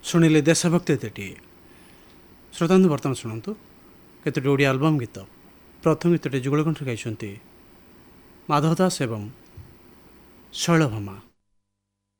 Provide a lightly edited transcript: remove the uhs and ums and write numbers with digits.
ଶୁଣିଲେ ଦେଶଭକ୍ତି ଏତେଟିଏ। ଶ୍ରୋତାନ୍ତୁ ବର୍ତ୍ତମାନ ଶୁଣନ୍ତୁ କେତୋଟି ଓଡ଼ିଆ ଆଲବମ୍ ଗୀତ। ପ୍ରଥମ ଗୀତଟି ଯୁଗଳକଣ୍ଠରେ ଗାଇଛନ୍ତି ମାଧବ ଦାସ ଏବଂ ଶୈଳଭାମା।